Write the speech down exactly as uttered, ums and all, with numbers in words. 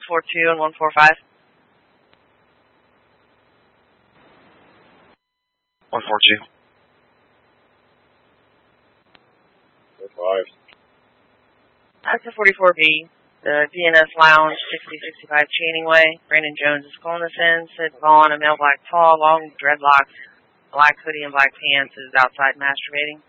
four two and one four five. one four two. four five. That's the forty-four B. The D N S Lounge, sixty sixty-five Channing Way. Brandon Jones is calling us in. Sid Vaughn, a male black tall, long dreadlocks, black hoodie and black pants, is outside masturbating.